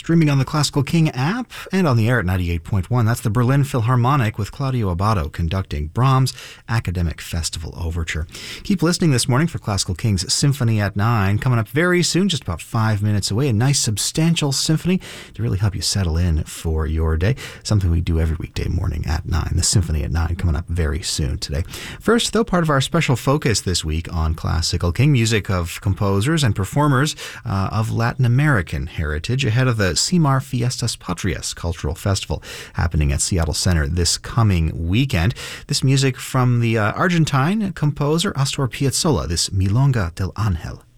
Streaming on the Classical King app and on the air at 98.1. That's the Berlin Philharmonic with Claudio Abbado conducting Brahms' Academic Festival Overture. Keep listening this morning for Classical King's Symphony at 9. Coming up very soon, just about 5 minutes away. A nice substantial symphony to really help you settle in for your day. Something we do every weekday morning at 9. The Symphony at 9 coming up very soon today. First, though, part of our special focus this week on Classical King, music of composers and performers of Latin American heritage ahead of the CIMAR Fiestas Patrias Cultural Festival happening at Seattle Center this coming weekend. This music from the Argentine composer Astor Piazzolla, this Milonga del Ángel.